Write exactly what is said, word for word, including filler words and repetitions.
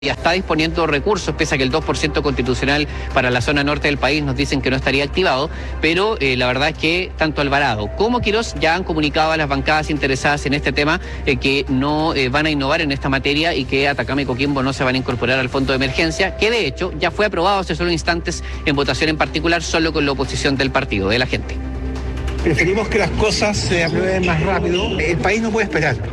ya está disponiendo recursos, pese a que el dos por ciento constitucional para la zona norte del país nos dicen que no estaría activado, pero eh, la verdad es que tanto Alvarado como Quirós ya han comunicado a las bancadas interesadas en este tema eh, que no eh, van a innovar en esta materia y que Atacama y Coquimbo no se van a incorporar al fondo de emergencia, que de hecho ya fue aprobado hace solo instantes en votación en particular, solo con la oposición del partido, de la gente. Preferimos que las cosas se aprueben más rápido. El país no puede esperar.